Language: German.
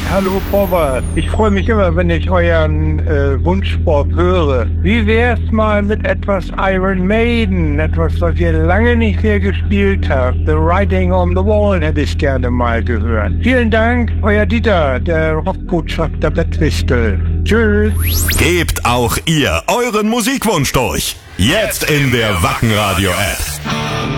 Hallo Robert, ich freue mich immer, wenn ich euren Wunschsport höre. Wie wär's mal mit etwas Iron Maiden, etwas, was ihr lange nicht mehr gespielt habt? The Writing on the Wall hätte ich gerne mal gehört. Vielen Dank, euer Dieter, der Rockbotschafter Bettwistel. Tschüss. Gebt auch ihr euren Musikwunsch durch. Jetzt in der Wackenradio-App.